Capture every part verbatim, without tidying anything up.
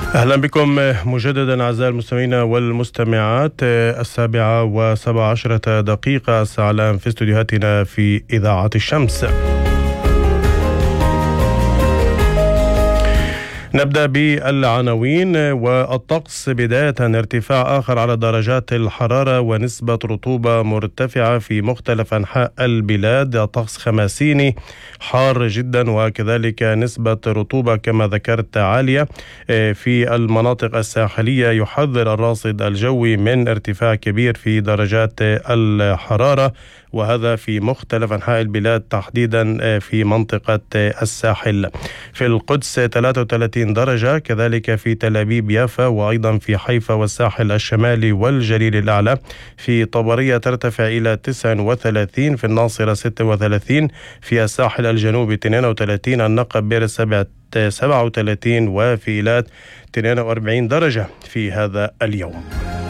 أهلا بكم مجددا أعزائي المستمعين والمستمعات. السابعة وسبع عشرة دقيقة الساعة الآن في استديوهاتنا في إذاعة الشمس. نبدأ بالعناوين والطقس. بداية ارتفاع آخر على درجات الحرارة ونسبة رطوبة مرتفعة في مختلف أنحاء البلاد. الطقس خماسيني حار جدا وكذلك نسبة رطوبة كما ذكرت عالية في المناطق الساحلية. يحذر الراصد الجوي من ارتفاع كبير في درجات الحرارة، وهذا في مختلف أنحاء البلاد تحديدا في منطقة الساحل. في القدس ثلاثة وثلاثين درجة، كذلك في تل أبيب يافا وأيضا في حيفا والساحل الشمالي والجليل الأعلى. في طبرية ترتفع إلى تسعة وثلاثين، في الناصرة ستة وثلاثين، في الساحل الجنوبي اثنين وثلاثين، النقب بئر السبع سبعة وثلاثين، وفي إيلات اثنين وأربعين درجة في هذا اليوم.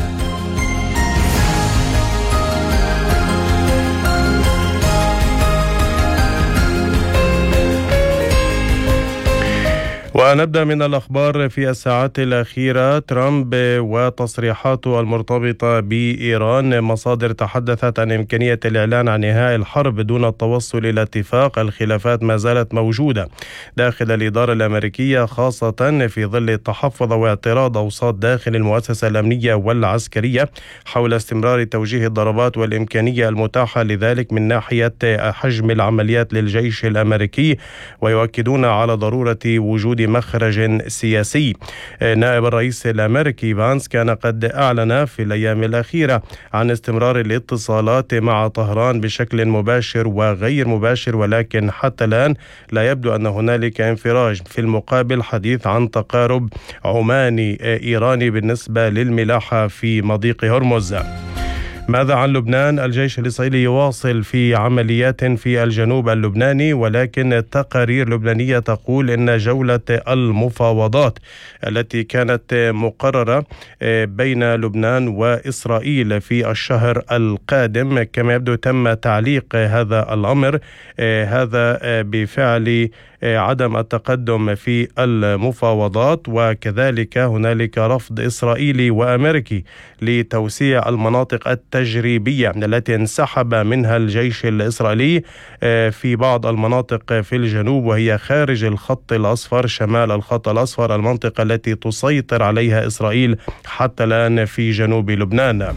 ونبدأ من الأخبار في الساعات الأخيرة. ترامب وتصريحاته المرتبطة بإيران. مصادر تحدثت عن إمكانية الإعلان عن إنهاء الحرب دون التوصل إلى اتفاق. الخلافات ما زالت موجودة داخل الإدارة الأمريكية، خاصة في ظل التحفظ واعتراض أوساط داخل المؤسسة الأمنية والعسكرية حول استمرار توجيه الضربات والإمكانية المتاحة لذلك من ناحية حجم العمليات للجيش الأمريكي، ويؤكدون على ضرورة وجود مخرج سياسي. نائب الرئيس الأمريكي فانس كان قد أعلن في الأيام الأخيرة عن استمرار الاتصالات مع طهران بشكل مباشر وغير مباشر، ولكن حتى الآن لا يبدو أن هنالك انفراج. في المقابل حديث عن تقارب عماني إيراني بالنسبة للملاحة في مضيق هرمز. ماذا عن لبنان؟ الجيش الإسرائيلي يواصل في عمليات في الجنوب اللبناني، ولكن تقارير لبنانية تقول إن جولة المفاوضات التي كانت مقررة بين لبنان وإسرائيل في الشهر القادم كما يبدو تم تعليق هذا الأمر. هذا بفعل عدم التقدم في المفاوضات، وكذلك هنالك رفض إسرائيلي وأمريكي لتوسيع المناطق التجريبية التي انسحب منها الجيش الإسرائيلي في بعض المناطق في الجنوب، وهي خارج الخط الأصفر شمال الخط الأصفر، المنطقة التي تسيطر عليها إسرائيل حتى الآن في جنوب لبنان.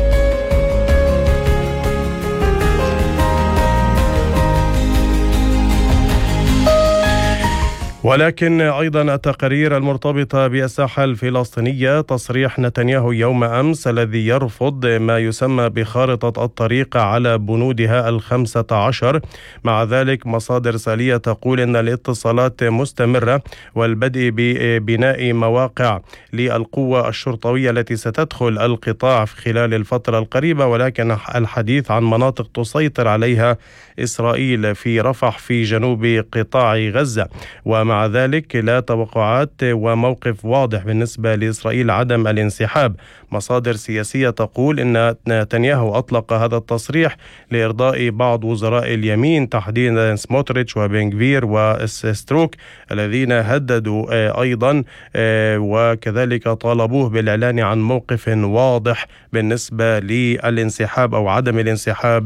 ولكن أيضا التقارير المرتبطة بالساحة الفلسطينية. تصريح نتنياهو يوم أمس الذي يرفض ما يسمى بخارطة الطريق على بنودها الخمسة عشر. مع ذلك مصادر سالية تقول أن الاتصالات مستمرة والبدء ببناء مواقع للقوة الشرطوية التي ستدخل القطاع في خلال الفترة القريبة، ولكن الحديث عن مناطق تسيطر عليها إسرائيل في رفح في جنوب قطاع غزة. ومع مع ذلك لا توقعات وموقف واضح بالنسبة لإسرائيل عدم الانسحاب. مصادر سياسية تقول إن نتنياهو أطلق هذا التصريح لإرضاء بعض وزراء اليمين تحديدا سموتريتش وبنغفير وستروك الذين هددوا أيضا وكذلك طالبوه بالإعلان عن موقف واضح بالنسبة للانسحاب أو عدم الانسحاب